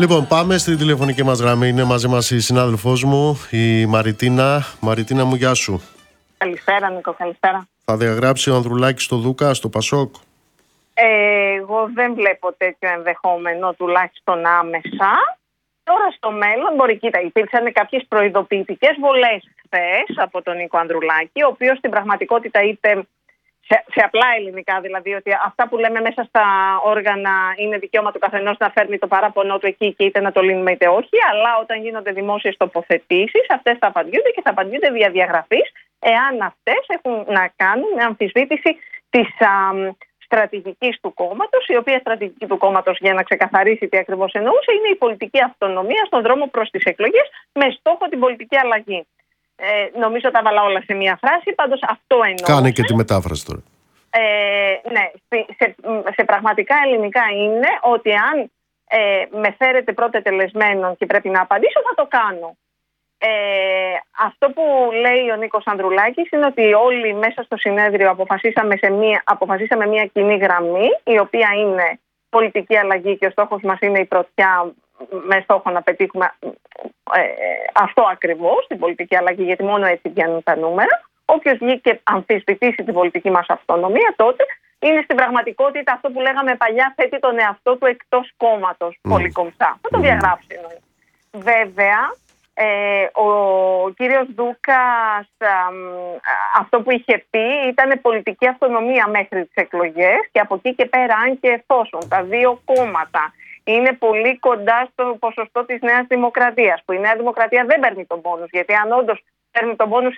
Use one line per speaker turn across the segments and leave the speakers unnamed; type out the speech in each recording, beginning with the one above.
Λοιπόν, πάμε στη τηλεφωνική μας γραμμή. Είναι μαζί μας η συνάδελφός μου, η Μαριτίνα. Μαριτίνα μου, γεια σου.
Καλησπέρα, Νίκο, καλησπέρα.
Θα διαγράψει ο Ανδρουλάκης στο Δούκα, στο Πασόκ?
Εγώ δεν βλέπω τέτοιο ενδεχόμενο, τουλάχιστον άμεσα. Τώρα στο μέλλον μπορεί, κοίτα, υπήρξαν κάποιες προειδοποιητικές βολές χθες από τον Νίκο Ανδρουλάκη, ο οποίος στην πραγματικότητα είπε, σε απλά ελληνικά δηλαδή, ότι αυτά που λέμε μέσα στα όργανα είναι δικαίωμα του καθενός να φέρνει το παράπονό του εκεί και είτε να το λύνουμε είτε όχι, αλλά όταν γίνονται δημόσιες τοποθετήσεις, αυτές θα απαντιούνται και θα απαντιούνται δια διαγραφής, εάν αυτές έχουν να κάνουν με αμφισβήτηση της στρατηγικής του κόμματος, η οποία στρατηγική του κόμματος, για να ξεκαθαρίσει τι ακριβώς εννοούσε, είναι η πολιτική αυτονομία στον δρόμο προς τις εκλογές με στόχο την πολιτική αλλαγή. Νομίζω τα βάλα όλα σε μία φράση, πάντως αυτό εννοούσε.
Κάνε και τη μετάφραση τώρα.
Ναι, σε πραγματικά ελληνικά είναι ότι αν με φέρετε πρώτα τελεσμένον και πρέπει να απαντήσω, θα το κάνω. Αυτό που λέει ο Νίκος Ανδρουλάκης είναι ότι όλοι μέσα στο συνέδριο αποφασίσαμε μια κοινή γραμμή, η οποία είναι πολιτική αλλαγή και ο στόχος μας είναι η πρωτιά, με στόχο να πετύχουμε αυτό ακριβώς, την πολιτική αλλαγή, γιατί μόνο έτσι βγαίνουν τα νούμερα. Όποιος βγει και αμφισβητήσει την πολιτική μας αυτονομία, τότε είναι στην πραγματικότητα αυτό που λέγαμε παλιά, θέτει τον εαυτό του εκτός κόμματος, πολύ κομψά. Θα το διαγράψει εννοεί. Βέβαια, ο κύριος Δούκας αυτό που είχε πει ήταν πολιτική αυτονομία μέχρι τις εκλογές, και από εκεί και πέρα, αν και εφόσον τα δύο κόμματα είναι πολύ κοντά στο ποσοστό της Νέας Δημοκρατίας, που η Νέα Δημοκρατία δεν παίρνει τον πόνους, γιατί αν όντως παίρνει τον πόνους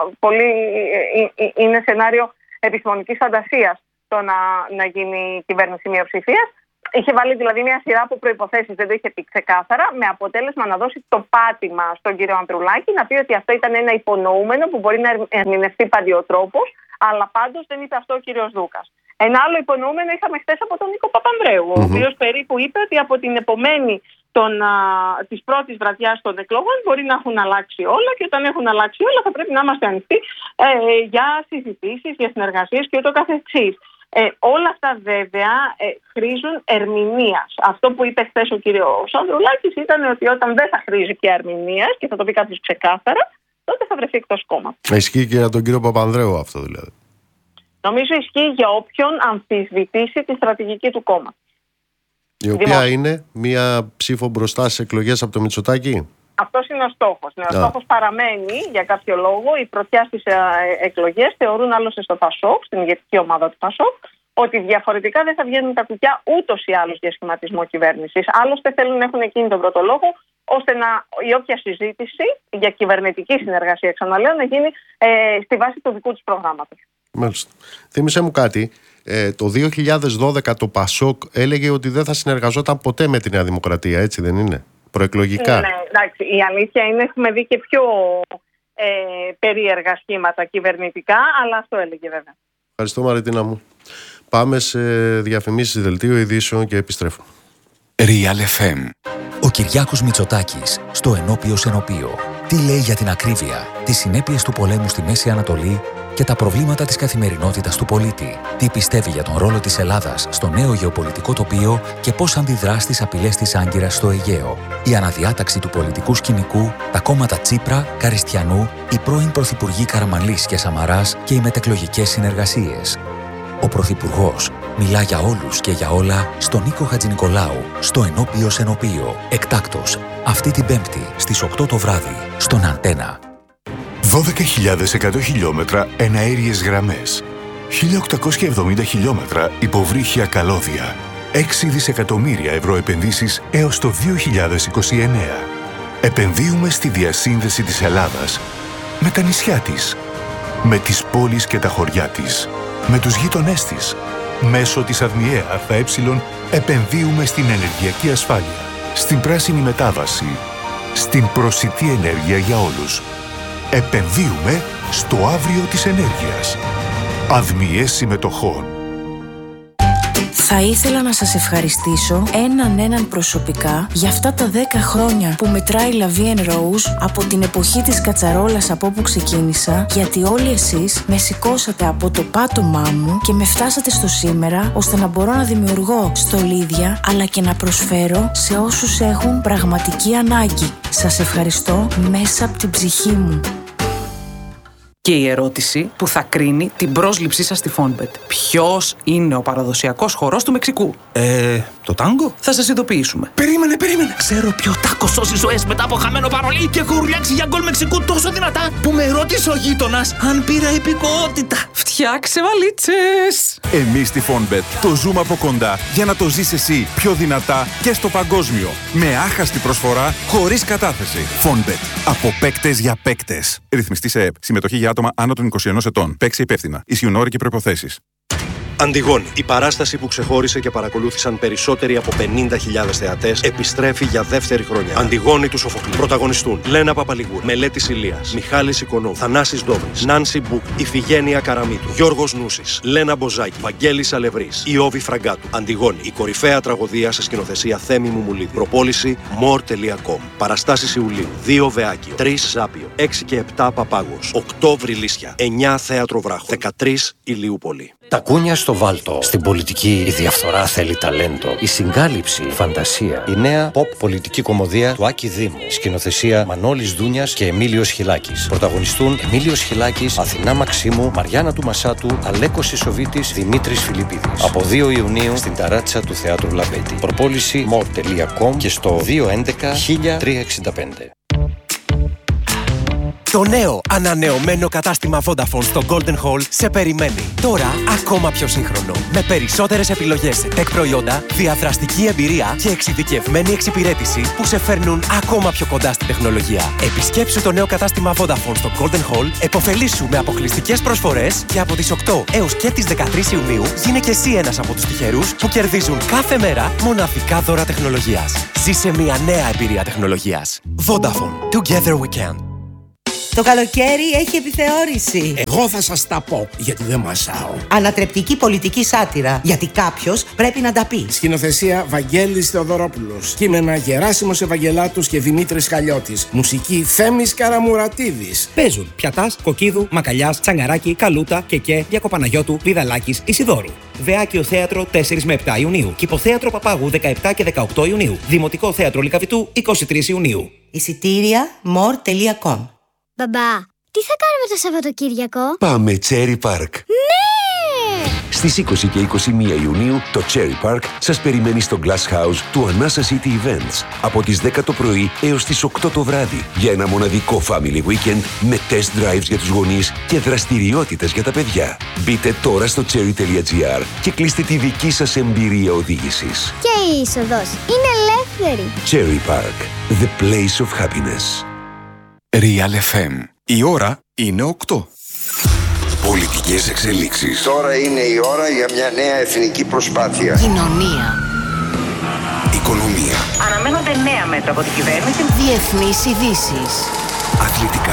είναι σενάριο επιστημονικής φαντασίας το να γίνει κυβέρνηση μειοψηφίας. Είχε βάλει δηλαδή μια σειρά από προϋποθέσεις, δεν το είχε πει ξεκάθαρα, με αποτέλεσμα να δώσει το πάτημα στον κύριο Ανδρουλάκη, να πει ότι αυτό ήταν ένα υπονοούμενο που μπορεί να ερμηνευτεί παντιοτρόπως, αλλά πάντως δεν είπε αυτό ο κύριος Δούκας. Ένα άλλο υπονοούμενο είχαμε χθες από τον Νίκο Παπανδρέου, ο οποίος περίπου είπε ότι από την επομένη της πρώτης βραδιάς των εκλογών μπορεί να έχουν αλλάξει όλα, και όταν έχουν αλλάξει όλα θα πρέπει να είμαστε ανοιχτοί για συζητήσεις, για συνεργασίες και ούτω καθεξής. Όλα αυτά βέβαια χρήζουν ερμηνείας. Αυτό που είπε χθες ο κύριος Ανδρουλάκης ήταν ότι όταν δεν θα χρήζει πια ερμηνείας, και θα το πει κάποιος ξεκάθαρα, τότε θα βρεθεί εκτός κόμμα.
Ισχύει και για τον κύριο Παπανδρέου αυτό δηλαδή?
Νομίζω ισχύει για όποιον αμφισβητήσει τη στρατηγική του κόμμα.
Η οποία είναι μία ψήφο μπροστά στις εκλογές από το Μητσοτάκη.
Αυτός είναι ο στόχος. Ναι, ο στόχος παραμένει για κάποιο λόγο. Οι πρωτιά στις εκλογές θεωρούν άλλωστε στο Πασόκ, στην ηγετική ομάδα του Πασόκ, ότι διαφορετικά δεν θα βγαίνουν τα κουκιά ούτως ή άλλως για σχηματισμό κυβέρνησης. Άλλωστε θέλουν να έχουν εκείνη τον πρώτο λόγο, ώστε η όποια συζήτηση για κυβερνητική συνεργασία, ξαναλέω, να γίνει στη βάση του δικού τους προγράμματος.
Μάλιστα. Θύμισε μου κάτι. Το 2012 το Πασόκ έλεγε ότι δεν θα συνεργαζόταν ποτέ με τη Νέα Δημοκρατία, έτσι δεν είναι? Προεκλογικά.
Ναι, εντάξει. Η αλήθεια είναι, έχουμε δει και πιο περίεργα σχήματα κυβερνητικά, αλλά αυτό έλεγε βέβαια.
Ευχαριστώ, Μαριτίνα μου. Πάμε σε διαφημίσεις, δελτίο ειδήσεων και επιστρέφω.
Real FM. Ο Κυριάκος Μητσοτάκης στο Ενώπιος Ενωπείο. Τι λέει για την ακρίβεια, τις συνέπειες του πολέμου στη Μέση Ανατολή και τα προβλήματα της καθημερινότητας του πολίτη. Τι πιστεύει για τον ρόλο της Ελλάδας στο νέο γεωπολιτικό τοπίο και πώς αντιδρά στις απειλές της Άγκυρας στο Αιγαίο. Η αναδιάταξη του πολιτικού σκηνικού, τα κόμματα Τσίπρα, Καριστιανού, οι πρώην πρωθυπουργοί Καραμανλής και Σαμαράς και οι μετεκλογικές συνεργασίες. Ο Πρωθυπουργός μιλά για όλους και για όλα στον Νίκο Χατζηνικολάου, στο Ενώπιος Ενωπείο. Εκτάκτος, αυτή την Πέμπτη στις 8 το βράδυ, στον Αντένα.
12.100 χιλιόμετρα εναέριες γραμμές. 1.870 χιλιόμετρα υποβρύχια καλώδια. 6 δισεκατομμύρια ευρώ επενδύσεις έως το 2029. Επενδύουμε στη διασύνδεση της Ελλάδας με τα νησιά της, με τις πόλεις και τα χωριά της, με τους γείτονές της. Μέσω της ΑΔΜΙΕ ΑΕ επενδύουμε στην ενεργειακή ασφάλεια, στην πράσινη μετάβαση, στην προσιτή ενέργεια για όλους. Επενδύουμε στο αύριο της ενέργειας. ΑΔΜΙΕ Συμμετοχών.
Θα ήθελα να σας ευχαριστήσω έναν προσωπικά για αυτά τα 10 χρόνια που μετράει La Vie en Rose από την εποχή της κατσαρόλας από όπου ξεκίνησα, γιατί όλοι εσείς με σηκώσατε από το πάτωμά μου και με φτάσατε στο σήμερα, ώστε να μπορώ να δημιουργώ στολίδια αλλά και να προσφέρω σε όσους έχουν πραγματική ανάγκη. Σας ευχαριστώ μέσα από την ψυχή μου.
Και η ερώτηση που θα κρίνει την πρόσληψή σας στη Fonbet. Ποιος είναι ο παραδοσιακός χορός του Μεξικού?
Το τάγκο?
Θα σας ειδοποιήσουμε.
Περίμενε. Ξέρω ποιο τάκο σώσει ζωές μετά από χαμένο παρολί και έχω ουρλιάξει για γκολ Μεξικού τόσο δυνατά που με ρώτησε ο γείτονας αν πήρα υπηκότητα.
Φτιάξε βαλίτσες!
Εμείς στη Fonbet το ζούμε από κοντά για να το ζεις εσύ πιο δυνατά και στο παγκόσμιο. Με άχαστη προσφορά, χωρίς κατάθεση. Fonbet. Από παίκτες για παίκτες. Ρυθμιστή σε ΕΠ. Συμμετοχή για άτομα άνω των 21 ετών. Παίξε υπεύθυνα. Ισχύουν όροι και προϋποθέσεις.
Αντιγόνη, η παράσταση που ξεχώρισε και παρακολούθησαν περισσότεροι από 50.000 θεατές, επιστρέφει για δεύτερη χρονιά. Αντιγόνη του Σοφοκλή. Πρωταγωνιστούν Λένα Παπαλιγούρ, Μελέτης Ηλίας, Μιχάλης Οικονόμου, Θανάσης Ντόβρης, Νάνση Μπούκ, Ιφηγένεια Καραμίτου, Γιώργος Νούσης, Λένα Μποζάκη, Βαγγέλης Αλευρής, Ιώβη Φραγκάτου. Αντιγόνη, η κορυφαία τραγωδία σε σκηνοθεσία Θέμη Μουμουλίδη. Προπόληση more.com. Παραστάσεις Ιουλίου, 2 Βεάκιο, 3 Ζάπιο, 6 και 7 Παπάγος, 8 Βρυλίσια, 9 Θέατρο Βράχο, 13 Ηλιούπολη.
Τα κούνια στο βάλτο. Στην πολιτική η διαφθορά θέλει ταλέντο. Η συγκάλυψη, φαντασία. Η νέα pop πολιτική κομμωδία του Άκη Δήμου. Σκηνοθεσία Μανώλης Δούνιας και Εμίλιος Χιλάκης. Πρωταγωνιστούν Εμίλιος Χιλάκης, Αθηνά Μαξίμου, Μαριάννα του Μασάτου, Αλέκος Ισοβίτης, Δημήτρης Φιλιππίδης. Από 2 Ιουνίου στην ταράτσα του Θεάτρου Λαμπέτη. Προπόληση more.com και στο 211 1365.
Το νέο ανανεωμένο κατάστημα Vodafone στο Golden Hall σε περιμένει. Τώρα ακόμα πιο σύγχρονο. Με περισσότερες επιλογές σε tech προϊόντα, διαδραστική εμπειρία και εξειδικευμένη εξυπηρέτηση που σε φέρνουν ακόμα πιο κοντά στην τεχνολογία. Επισκέψου το νέο κατάστημα Vodafone στο Golden Hall, επωφελήσου με αποκλειστικές προσφορές και από τις 8 έως και τις 13 Ιουνίου γίνε και εσύ ένας από τους τυχερούς που κερδίζουν κάθε μέρα μοναδικά δώρα τεχνολογίας. Ζήσε μια νέα εμπειρία τεχνολογίας. Vodafone. Together we can.
Το καλοκαίρι έχει επιθεώρηση.
Εγώ θα σας τα πω, γιατί δεν μασάω.
Ανατρεπτική πολιτική σάτυρα, γιατί κάποιος πρέπει να τα πει.
Σκηνοθεσία Βαγγέλης Θεοδωρόπουλος. Κείμενα Γεράσιμος Ευαγγελάτος και Δημήτρης Χαλιώτης. Μουσική Θέμης Καραμουρατίδης.
Παίζουν Πιατάς, Κοκκίδου, Μακαλιάς, Τσαγκαράκη, Καλούτα, Κεκέ, Διακοπαναγιώτου, Βιδαλάκης, Ισιδόρου. Βεάκιο Θέατρο 4 με 7 Ιουνίου. Κηποθέατρο Παπάγου 17 και 18 Ιουνίου. Δημοτικό Θέατρο Λυκαβητού 23 Ιουνίου.
Εισιτήρια more.com.
Μπαμπά, τι θα κάνουμε το Σαββατοκύριακο?
Πάμε Cherry Park.
Ναι!
Στις 20 και 21 Ιουνίου το Cherry Park σας περιμένει στο Glass House του Anasa City Events από τις 10 το πρωί έως τις 8 το βράδυ για ένα μοναδικό family weekend με test drives για τους γονείς και δραστηριότητες για τα παιδιά. Μπείτε τώρα στο cherry.gr και κλείστε τη δική σας εμπειρία οδήγησης.
Και η είσοδος είναι ελεύθερη.
Cherry Park, the place of happiness.
Real FM. Η ώρα είναι 8.
Πολιτικές εξελίξεις. Τώρα είναι η ώρα για μια νέα εθνική προσπάθεια.
Κοινωνία.
Οικονομία.
Αναμένονται νέα μέτρα από την κυβέρνηση.
Διεθνείς ειδήσεις.
Αθλητικά.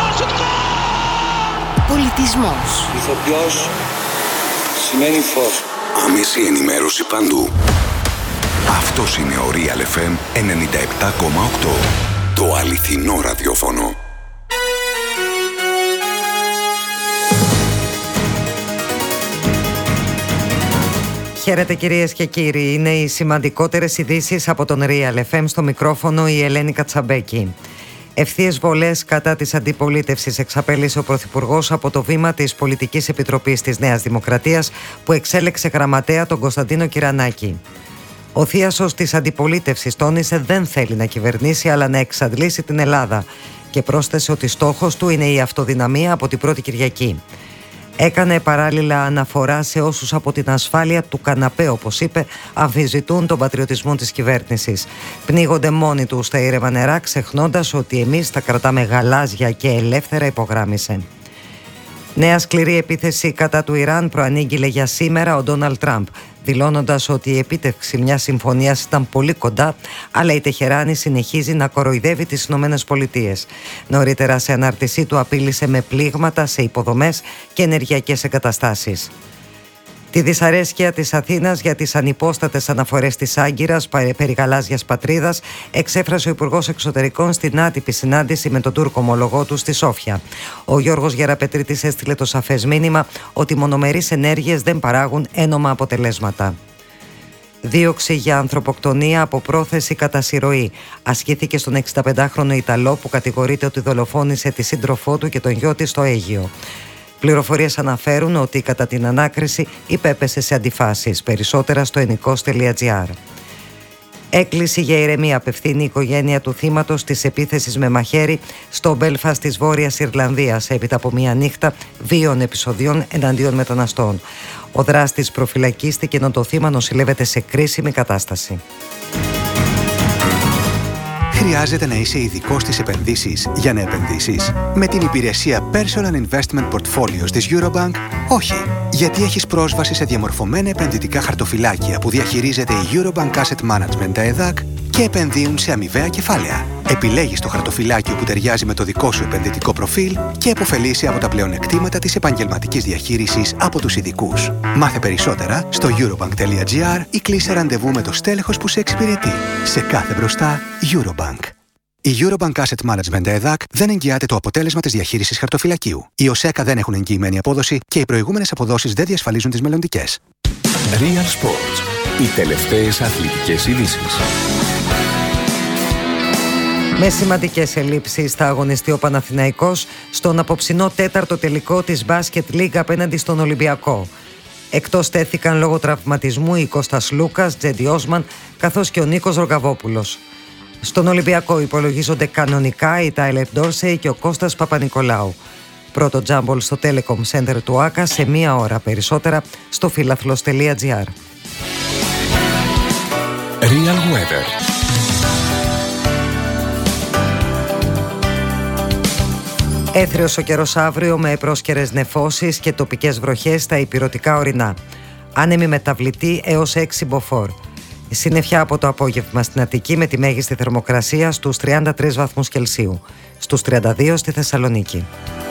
Πολιτισμός.
Ηθοποιός σημαίνει φως.
Άμεση ενημέρωση παντού. Αυτός είναι ο Real FM 97,8. Το αληθινό ραδιόφωνο.
Χαίρετε κυρίες και κύριοι, είναι οι σημαντικότερες ειδήσεις από τον Real FM, στο μικρόφωνο η Ελένη Κατσαμπέκη. Ευθείες βολές κατά της αντιπολίτευσης εξαπέλυσε ο Πρωθυπουργός από το βήμα της Πολιτικής Επιτροπής της Νέας Δημοκρατίας που εξέλεξε γραμματέα τον Κωνσταντίνο Κυρανάκη. Ο θίασος της αντιπολίτευσης τόνισε δεν θέλει να κυβερνήσει αλλά να εξαντλήσει την Ελλάδα και πρόσθεσε ότι στόχος του είναι η αυτοδυναμία από την πρώτη Κυριακή. Έκανε παράλληλα αναφορά σε όσους από την ασφάλεια του καναπέ, όπως είπε, αμφισβητούν τον πατριωτισμό της κυβέρνησης. Πνίγονται μόνοι τους στα ήρεμα νερά, ξεχνώντας ότι εμείς τα κρατάμε γαλάζια και ελεύθερα, υπογράμμισε. Νέα σκληρή επίθεση κατά του Ιράν προανήγγειλε για σήμερα ο Ντόναλντ Τραμπ, δηλώνοντας ότι η επίτευξη μιας συμφωνίας ήταν πολύ κοντά, αλλά η Τεχεράνη συνεχίζει να κοροϊδεύει τις ΗΠΑ. Νωρίτερα σε ανάρτησή του απείλησε με πλήγματα σε υποδομές και ενεργειακές εγκαταστάσεις. Τη δυσαρέσκεια της Αθήνας για τις ανυπόστατες αναφορές της Άγκυρας περί γαλάζιας πατρίδας εξέφρασε ο Υπουργός Εξωτερικών στην άτυπη συνάντηση με τον Τούρκο ομολογό του στη Σόφια. Ο Γιώργος Γεραπετρίτης έστειλε το σαφές μήνυμα ότι μονομερείς ενέργειες δεν παράγουν ένομα αποτελέσματα. Δίωξη για ανθρωποκτονία από πρόθεση κατά συρροή ασκήθηκε στον 65χρονο Ιταλό που κατηγορείται ότι δολοφόνησε τη σύντροφό του και τον γιο της στο Αίγυο. Πληροφορίες αναφέρουν ότι κατά την ανάκριση υπέπεσε σε αντιφάσεις. Περισσότερα στο ennikos.gr. Έκκληση για ηρεμία απευθύνει η οικογένεια του θύματος της επίθεσης με μαχαίρι στο Μπέλφαστ της Βόρειας Ιρλανδίας έπειτα από μια νύχτα βίων επεισοδιών εναντίον μεταναστών. Ο δράστης προφυλακίστηκε ενώ το θύμα νοσηλεύεται σε κρίσιμη κατάσταση.
Χρειάζεται να είσαι ειδικός στις επενδύσεις για να επενδύσεις? Με την υπηρεσία Personal Investment Portfolios της Eurobank, όχι. Γιατί έχεις πρόσβαση σε διαμορφωμένα επενδυτικά χαρτοφυλάκια που διαχειρίζεται η Eurobank Asset Management, τα ΕΔΑΚ, και επενδύουν σε αμοιβαία κεφάλαια. Επιλέγεις το χαρτοφυλάκιο που ταιριάζει με το δικό σου επενδυτικό προφίλ και επωφελείσαι από τα πλεονεκτήματα της επαγγελματικής διαχείρισης από τους ειδικούς. Μάθε περισσότερα στο eurobank.gr ή κλείσε ραντεβού με το στέλεχος που σε εξυπηρετεί. Σε κάθε μπροστά, Eurobank. Η Eurobank Asset Management ΕΔΑΚ δεν εγγυάται το αποτέλεσμα της διαχείρισης χαρτοφυλακίου. Οι ΟΣΕΚΑ δεν έχουν εγγυημένη απόδοση και οι προηγούμενες αποδόσεις δεν διασφαλίζουν τις μελλοντικές.
Real Sports. Οι τελευταίες αθλητικές ειδήσεις.
Με σημαντικές ελλείψεις θα αγωνιστεί ο Παναθηναϊκός στον απόψινό τέταρτο τελικό της Basket League απέναντι στον Ολυμπιακό. Εκτός τέθηκαν λόγω τραυματισμού οι Κώστας Λούκας, Τζέντι Όσμαν καθώς και ο Νίκος Ρογκαβόπουλος. Στον Ολυμπιακό υπολογίζονται κανονικά η Τάιλερ Ντόρσεϊ και ο Κώστας Παπα-Νικολάου. Πρώτο τζάμπολ στο Telecom Center του ΆΚΑ σε 1 ώρα. Περισσότερα στο φιλαθλος.gr.
Real Weather.
Έθριος ο καιρός αύριο με πρόσκαιρες νεφώσεις και τοπικές βροχές στα ηπειρωτικά ορεινά. Άνεμη μεταβλητή έως 6 μποφόρ. Συννεφιά από το απόγευμα στην Αττική με τη μέγιστη θερμοκρασία στους 33 βαθμούς Κελσίου. Στους 32 στη Θεσσαλονίκη.